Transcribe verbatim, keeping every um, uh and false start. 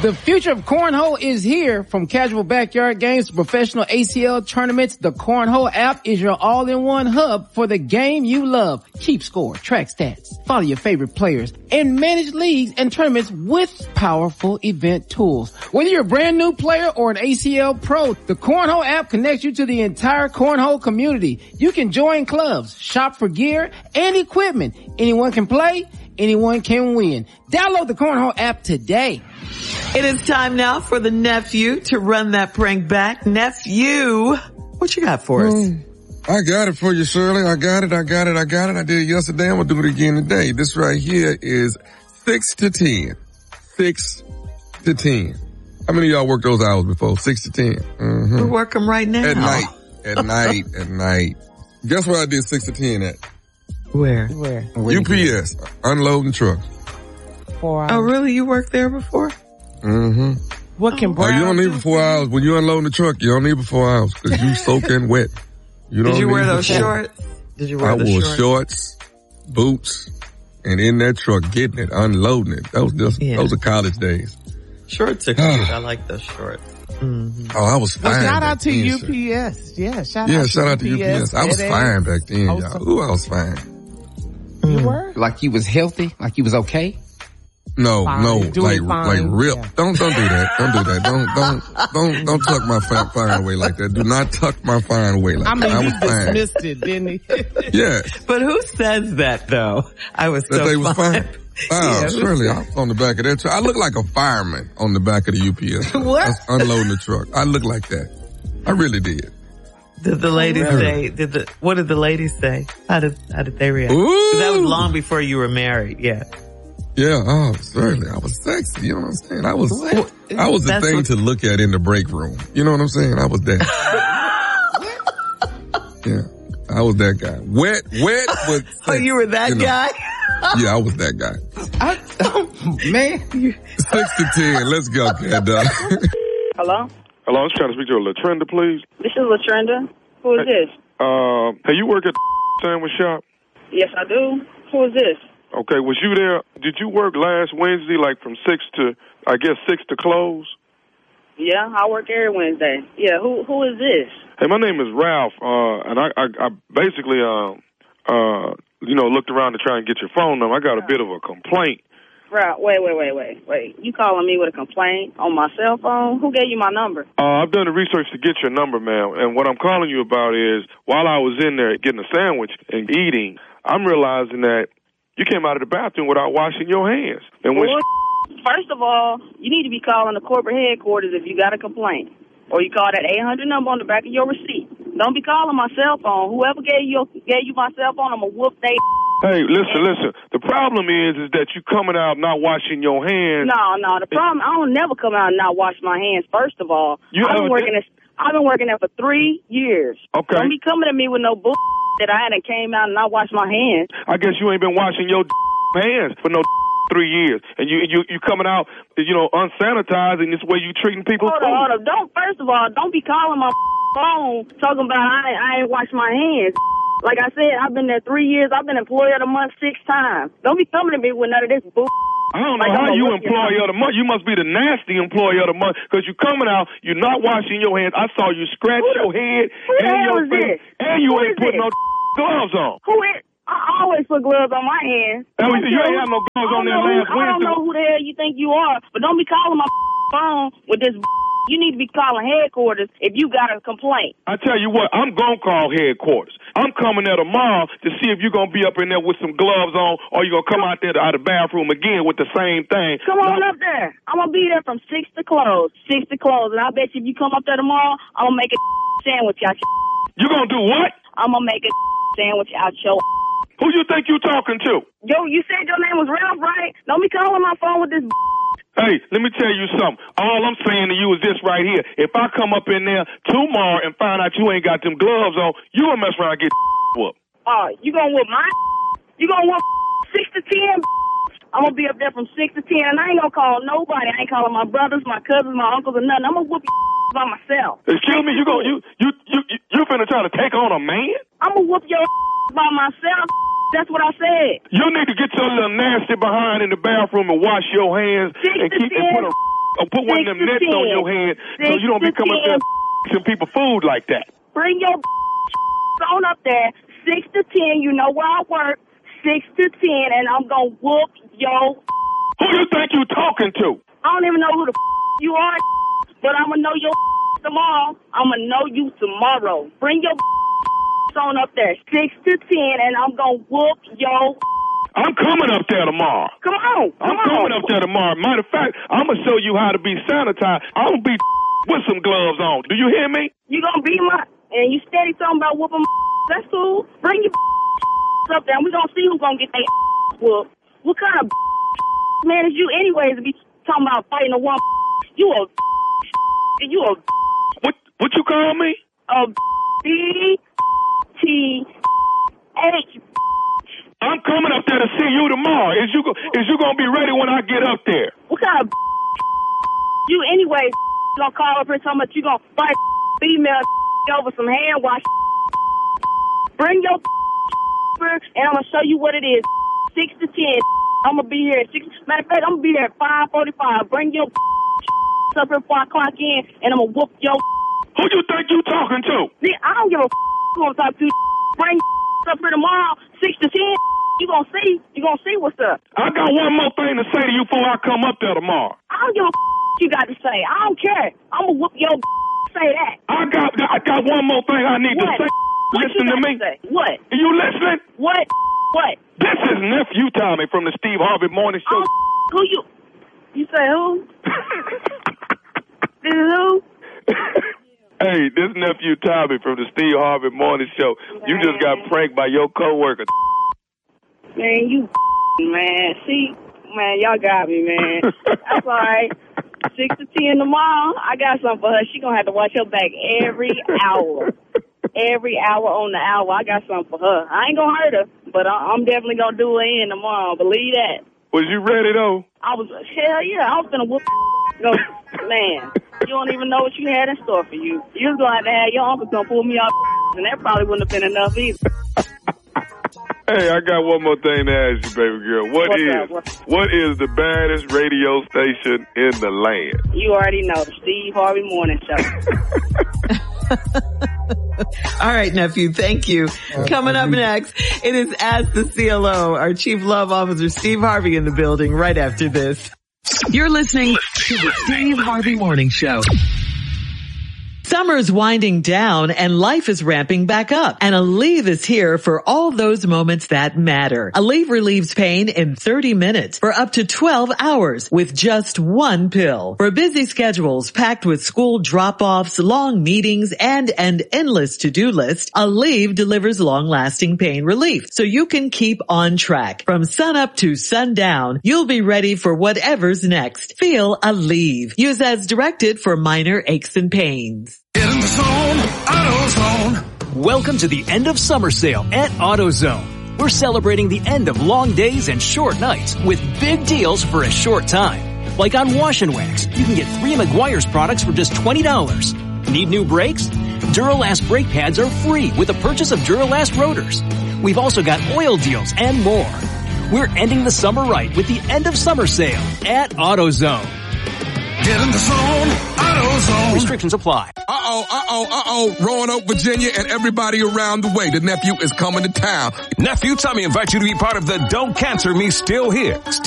The future of cornhole is here. From casual backyard games to professional A C L tournaments, the Cornhole app is your all-in-one hub for the game you love. Keep score, track stats, follow your favorite players, and manage leagues and tournaments with powerful event tools. Whether you're a brand new player or an A C L pro, the Cornhole app connects you to the entire cornhole community. You can join clubs, shop for gear and equipment. Anyone can play. Anyone can win. Download the Cornhole app today. It is time now for the nephew to run that prank back. Nephew, what you got for us? Mm, I got it for you, Shirley. I got it, I got it, I got it. I did it yesterday. I'm going to do it again today. This right here is six to ten. six to ten. How many of y'all worked those hours before? six to ten. Mm-hmm. We work them right now. At night. At night. At night. Guess where I did six to ten at? Where? Where? U P S. Unloading trucks. Four hours. Oh, really? You worked there before? Mm-hmm. What can Oh, Brown you don't need do? it for four hours. When you unload the truck, you don't need it for four hours because you soaking wet. You don't Did you need wear it those for four. shorts? Did you wear I the wore shorts? shorts, boots, and in that truck getting it, unloading it. That was just, Yeah. those are college days. Shorts are cute. I like those shorts. Mm-hmm. Oh, I was fine. Well, shout back out to then, U sir. P S. Yeah, shout Yeah, out shout to out to U P S. I was FedEx. fine back then, I was y'all. so- Ooh, I was fine. You were? Like you was healthy? Like you was okay? No, Fine. no, Do like, it fine. like real. Yeah. Don't, don't do that. Don't do that. Don't, don't, don't, don't tuck my fi- fine away like that. Do not tuck my fine away like I mean, that. I he was fine. dismissed it, didn't he? Yeah, But who says that, though? I was that so they was fine. fine. Oh, Yeah. surely I was on the back of that truck. I look like a fireman on the back of the U P S. What? That's unloading the truck. I look like that. I really did. Did the ladies Really? say, did the, what did the ladies say? How did, how did they react? 'Cause Ooh. that was long before you were married, yeah. Yeah, oh, certainly. I was sexy. You know what I'm saying? I was, I was the That's thing what- to look at in the break room. You know what I'm saying? I was that. Yeah, I was that guy. Wet, wet, but Oh, you were that you know. guy? Yeah, I was that guy. I, oh, man. Six to ten. Let's go, cat dog. Hello? Hello, I was trying to speak to a Latrenda, please. This is LaTrenda. Who is this? Uh, hey, you work at the sandwich shop? Yes, I do. Who is this? Okay, was you there? Did you work last Wednesday, like from six to, I guess, six to close? Yeah, I work every Wednesday. Yeah, who who is this? Hey, my name is Ralph, uh, and I, I, I basically, uh, uh, you know, looked around to try and get your phone number. I got a bit of a complaint. Right, wait, wait, wait, wait, wait. You calling me with a complaint on my cell phone? Who gave you my number? Uh, I've done the research to get your number, ma'am, and what I'm calling you about is, while I was in there getting a sandwich and eating, I'm realizing that you came out of the bathroom without washing your hands. And when Well, first of all, you need to be calling the corporate headquarters if you got a complaint. Or you call that eight hundred number on the back of your receipt. Don't be calling my cell phone. Whoever gave you gave you my cell phone, I'm going to whoop they. Hey, listen, listen. The problem is, is that you coming out not washing your hands. No, no. The problem, I don't never come out and not wash my hands. First of all, You I've been ever working did- this. I've been working there for three years. Okay. Don't be coming at me with no bull that I hadn't came out and not washed my hands. I guess you ain't been washing your hands for no three years, and you you you coming out, you know, unsanitized, and this way you treating people. Hold on, hold on. Don't. First of all, don't be calling my phone talking about I I ain't washed my hands. Like I said, I've been there three years. I've been employee of the month six times. Don't be coming to me with none of this bull. I don't know Like, how I'm a you wicked employee man. of the month. You must be the nasty employee of the month because you coming out, you're not washing your hands. I saw you scratch Who the- your head who the and hell your is face, this? and you Who ain't is putting this? no gloves on. Who is? I always put gloves on my hands. Oh, I don't you care ain't who- have no gloves I on don't there know who- last I don't Wednesday. know who the hell you think you are, but don't be calling my phone with this. You need to be calling headquarters if you got a complaint. I tell you what, I'm going to call headquarters. I'm coming there tomorrow to see if you're going to be up in there with some gloves on or you're going to come out there out of the bathroom again with the same thing. Come on up there. I'm going to be there from six to close. six to close. And I bet you if you come up there tomorrow, I'm going to make a sandwich out your. You going to do what? I'm going to make a sandwich out your. Who you think you talking to? Yo, you said your name was Ralph, right? Don't be calling my phone with this. Hey, let me tell you something. All I'm saying to you is this right here. If I come up in there tomorrow and find out you ain't got them gloves on, you gonna mess around and get whooped. Oh, you going to whoop my. You going to whoop six to ten. I'm going to be up there from six to ten, and I ain't going to call nobody. I ain't calling my brothers, my cousins, my uncles, or nothing. I'm going to whoop your by myself. Excuse me, you go, you, you, you, you, you finna try to take on a man? I'm going to whoop your by myself. That's what I said. You need to get your little nasty behind in the bathroom and wash your hands Six and to keep and ten. put a Or put one of them nets on your hand so you don't be coming up there some people food like that. Bring your on up there. Six to ten. You know where I work. Six to ten, and I'm gonna whoop your. Who you think you talking to? I don't even know who the you are, but I'm gonna know your tomorrow. I'm gonna know you tomorrow. Bring your on up there. Six to ten, and I'm gonna whoop your. I'm coming up there tomorrow. Come on. Come I'm coming on. up there tomorrow. Matter of fact, I'm going to show you how to be sanitized. I'm going to be with some gloves on. Do you hear me? You going to be my, and you steady talking about whooping my, that's cool. Bring your up there, and we going to see who's going to get their whooped. What kind of man is you anyways to be talking about fighting a woman? You a, you a. What, what you call me? A B T H. I'm coming up there to see you tomorrow. Is you is you gonna be ready when I get up there? What kind of you anyway gonna call up here talking about you gonna fight female over some hand wash? Bring your and I'm gonna show you what it is. Six to ten. I'm gonna be here at six. Matter of fact, I'm gonna be there at five forty-five. Bring your up here before I clock in, and I'm gonna whoop your. Who you think you talking to? See, I don't give a who I'm talking to. Bring up here tomorrow, six to ten. You gonna see, you gonna see what's up. I got one more thing to say to you before I come up there tomorrow. I don't give a you got to say. I don't care. I'm gonna whoop your say that. I got I got one more thing I need What? to say. What Listen you to got me. to say? What? Are you listening? What? What? This is Nephew Tommy from the Steve Harvey Morning Show. Oh, who you? You say who? This is who? Hey, this Nephew Tommy from the Steve Harvey Morning Show. You just got pranked by your coworker. Man, you man. See, man, y'all got me, man. That's all right. Six to ten tomorrow. I got something for her. She gonna have to watch her back every hour. Every hour on the hour. I got something for her. I ain't gonna hurt her, but I- I'm definitely gonna do her in tomorrow. Believe that. Was you ready though? I was, hell yeah, I was gonna whoop. Go, man, you don't even know what you had in store for you. You was going to have your uncle gonna pull me off, and that probably wouldn't have been enough either. Hey, I got one more thing to ask you, baby girl. What What's is up? What's- what is the baddest radio station in the land? You already know, the Steve Harvey Morning Show. All right, nephew. Thank you. Coming up next, it is Ask the C L O, our Chief Love Officer, Steve Harvey, in the building right after this. You're listening to the Steve Harvey Morning Show. Summer's winding down and life is ramping back up. And Aleve is here for all those moments that matter. Aleve relieves pain in thirty minutes for up to twelve hours with just one pill. For busy schedules packed with school drop-offs, long meetings, and an endless to-do list, Aleve delivers long-lasting pain relief so you can keep on track. From sunup to sundown, you'll be ready for whatever's next. Feel Aleve. Use as directed for minor aches and pains. Get in the zone, AutoZone. Welcome to the end of summer sale at AutoZone. We're celebrating the end of long days and short nights with big deals for a short time. Like on Wash and Wax, you can get three Meguiar's products for just twenty dollars. Need new brakes? Duralast brake pads are free with the purchase of Duralast rotors. We've also got oil deals and more. We're ending the summer right with the end of summer sale at AutoZone. Get in the zone, AutoZone. Restrictions apply. Uh-oh, uh-oh, uh-oh, Roanoke, Virginia, and everybody around the way. The nephew is coming to town. Nephew Tommy invites you to be part of the Don't Cancel Me Still Here.